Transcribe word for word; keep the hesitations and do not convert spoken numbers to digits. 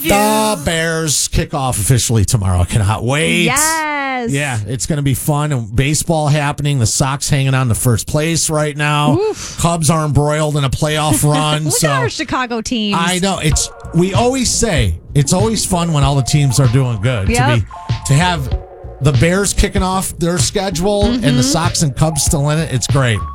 The Bears kick off officially tomorrow. I cannot wait. Yes. Yeah, it's going to be fun. And baseball happening. The Sox hanging on to first place right now. Oof. Cubs are embroiled in a playoff run. Look so at our Chicago teams. I know. It's we always say it's always fun when all the teams are doing good. Yep. To be to have the Bears kicking off their schedule mm-hmm. and the Sox and Cubs still in it. It's great.